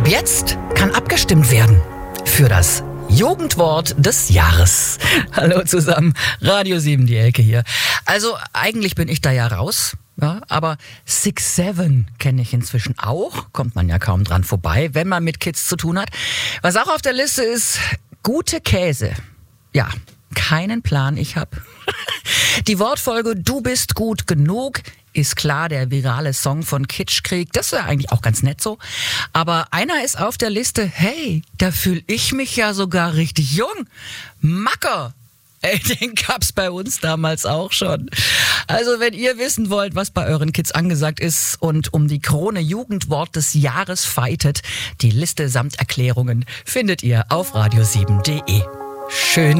Ab jetzt kann abgestimmt werden für das Jugendwort des Jahres. Hallo zusammen, Radio 7, die Elke hier. Also eigentlich bin ich da ja raus, ja, aber 6-7 kenne ich inzwischen auch. Kommt man ja kaum dran vorbei, wenn man mit Kids zu tun hat. Was auch auf der Liste ist, gute Käse. Ja, keinen Plan ich hab. Die Wortfolge Du bist gut genug ist klar der virale Song von Kitschkrieg. Das ist ja eigentlich auch ganz nett so. Aber einer ist auf der Liste, hey, da fühle ich mich ja sogar richtig jung. Macker. Ey, den gab's bei uns damals auch schon. Also wenn ihr wissen wollt, was bei euren Kids angesagt ist und um die Krone Jugendwort des Jahres fightet, die Liste samt Erklärungen findet ihr auf radio7.de. Schön